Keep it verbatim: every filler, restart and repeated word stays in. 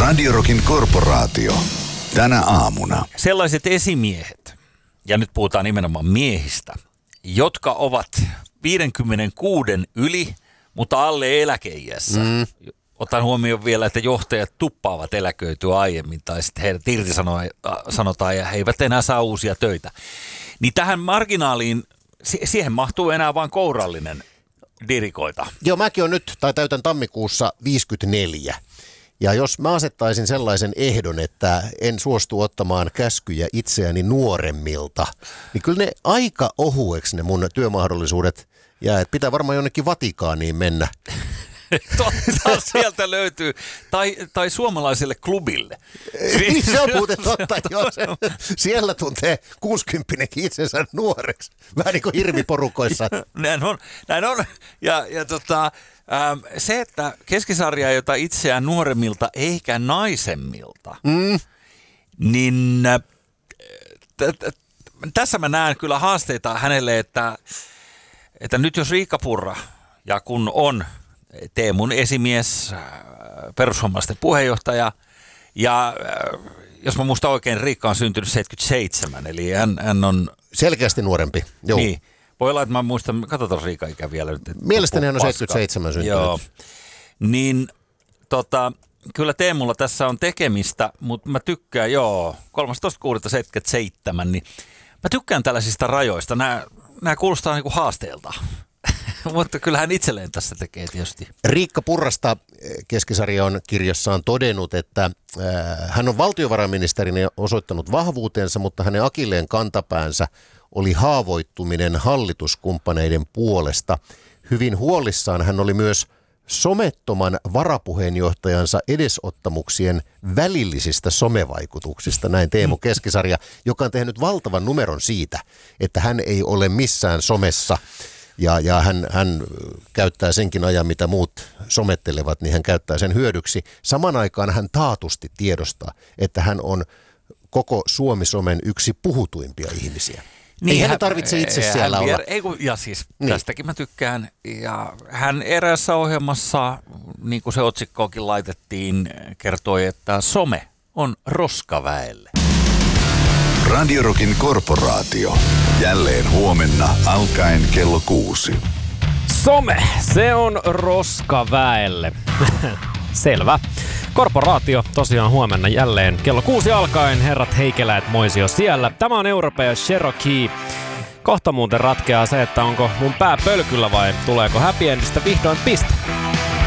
Radio Rockin korporaatio. Tänä aamuna. Sellaiset esimiehet, ja nyt puhutaan nimenomaan miehistä, jotka ovat viisikymmentäkuusi yli, mutta alle eläkeiässä. Mm. Otan huomioon vielä, että johtajat tuppaavat eläköityä aiemmin, tai sitten heidät irtisanotaan ja he eivät enää saa uusia töitä. Niin tähän marginaaliin, siihen mahtuu enää vain kourallinen dirikoita. Joo, mäkin on nyt, tai täytän tammikuussa viisikymmentäneljä. Ja jos mä asettaisin sellaisen ehdon, että en suostu ottamaan käskyjä itseäni nuoremmilta, niin kyllä ne aika ohueksi ne mun työmahdollisuudet jää. Että pitää varmaan jonnekin Vatikaaniin mennä. Totta, sieltä löytyy. Tai, tai suomalaiselle klubille. Niin se on muuten totta, joo. Se, siellä tuntee kuusikymppinenkin itsensä nuoreksi. Vähän niin kuin hirviporukoissa. Näin on. Näin on. Ja, ja tota, ähm, se, että keskisarja, jota itseään nuoremmilta eikä naisemmilta, mm. niin äh, t- t- tässä mä näen kyllä haasteita hänelle, että, että nyt jos Riikka Purra, ja kun on Teemun esimies, perussuomalaisten puheenjohtaja, ja jos mä muistan oikein, Riikka on syntynyt seitsemänkymmentäseitsemän, eli hän, hän on selkeästi nuorempi. Joo. Niin, voi olla, että mä muistan, katsotaan Riikka ikä vielä. Nyt, mielestäni hän on seitsemänkymmentäseitsemän syntynyt. Joo, niin tota, kyllä Teemulla tässä on tekemistä, mutta mä tykkään, joo, kolmastoista kuudetta seitsemänkymmentäseitsemän, niin mä tykkään tällaisista rajoista, nämä, nämä kuulostaa niin kuin haasteelta. Mutta kyllähän itselleen tässä tekee tietysti. Riikka Purrasta Keskisarja on kirjassaan todennut, että äh, hän on valtiovarainministerinä osoittanut vahvuutensa, mutta hänen akilleen kantapäänsä oli haavoittuminen hallituskumppaneiden puolesta. Hyvin huolissaan hän oli myös somettoman varapuheenjohtajansa edesottamuksien välillisistä somevaikutuksista, näin Teemu Keskisarja, joka on tehnyt valtavan numeron siitä, että hän ei ole missään somessa. Ja, ja hän, hän käyttää senkin ajan, mitä muut somettelevat, niin hän käyttää sen hyödyksi. Saman aikaan hän taatusti tiedostaa, että hän on koko Suomi-somen yksi puhutuimpia ihmisiä. Niin, ei hän, hän tarvitse itse hän, siellä hän vier, olla. Ei kun, ja siis niin. Tästäkin mä tykkään. Ja hän eräässä ohjelmassa, niin kuin se otsikkoonkin laitettiin, kertoi, että some on roskaväelle. Radio Rockin korporaatio. Jälleen huomenna alkaen kello kuusi. Some, se on roskaväelle. Selvä. Korporaatio tosiaan huomenna jälleen kello kuusi alkaen. Herrat Heikelät Moisio siellä. Tämä on Europea Cherokee. Kohta muuten ratkeaa se, että onko mun pää pölkyllä vai tuleeko happy endistä vihdoin piste.